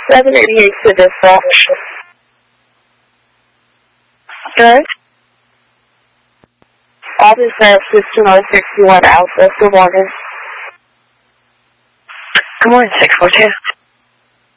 788 to dispatch. Good. Office System 061 Alpha, good morning. Good morning, 642.